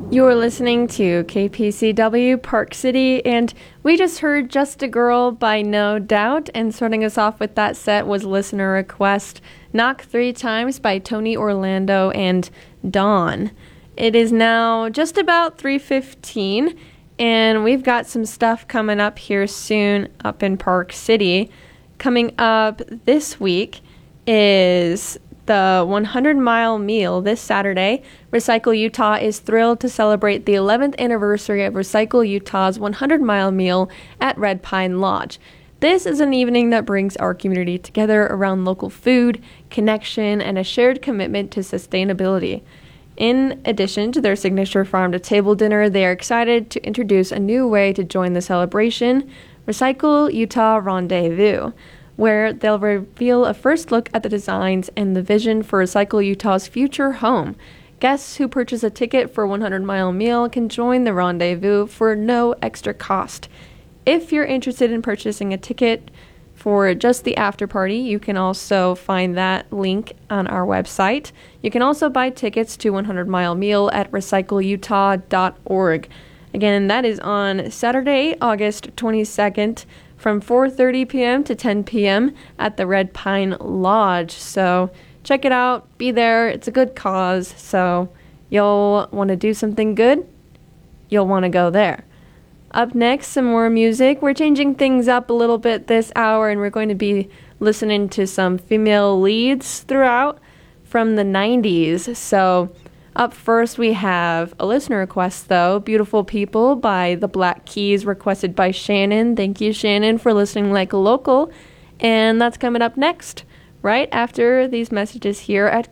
You're listening to KPCW Park City, and we just heard Just a Girl by No Doubt, and starting us off with that set was listener request Knock 3 Times by Tony Orlando and Dawn. It is now just about 3:15, and we've got some stuff coming up here soon up in Park City. Coming up this week is the 100-mile meal this Saturday. Recycle Utah is thrilled to celebrate the 11th anniversary of Recycle Utah's 100-mile meal at Red Pine Lodge. This is an evening that brings our community together around local food, connection, and a shared commitment to sustainability. In addition to their signature farm-to-table dinner, they are excited to introduce a new way to join the celebration, Recycle Utah Rendezvous, where they'll reveal a first look at the designs and the vision for Recycle Utah's future home. Guests who purchase a ticket for 100-mile meal can join the rendezvous for no extra cost. If you're interested in purchasing a ticket for just the after party, you can also find that link on our website. You can also buy tickets to 100-mile meal at recycleutah.org. Again, that is on Saturday, August 22nd, from 4:30 p.m. to 10 p.m. at the Red Pine Lodge. So check it out. Be there. It's a good cause. So you'll want to do something good. You'll want to go there. Up next, some more music. We're changing things up a little bit this hour, and we're going to be listening to some female leads throughout from the 90s. So up first, we have a listener request, though. Beautiful People by the Black Keys, requested by Shannon. Thank you, Shannon, for listening like a local. And that's coming up next, right after these messages here at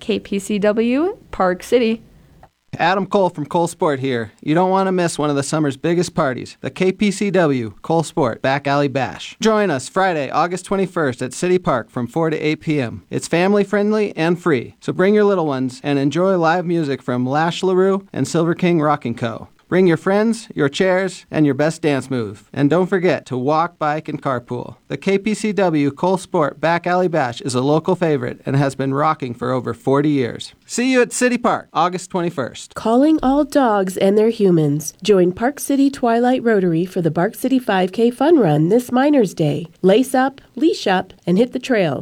KPCW Park City. Adam Cole from Cole Sport here. You don't want to miss one of the summer's biggest parties, the KPCW Cole Sport Back Alley Bash. Join us Friday, August 21st at City Park from 4 to 8 p.m. It's family-friendly and free, so bring your little ones and enjoy live music from Lash LaRue and Silver King Rockin' Co. Bring your friends, your chairs, and your best dance move. And don't forget to walk, bike, and carpool. The KPCW Cole Sport Back Alley Bash is a local favorite and has been rocking for over 40 years. See you at City Park, August 21st. Calling all dogs and their humans. Join Park City Twilight Rotary for the Park City 5K Fun Run this Miners Day. Lace up, leash up, and hit the trail.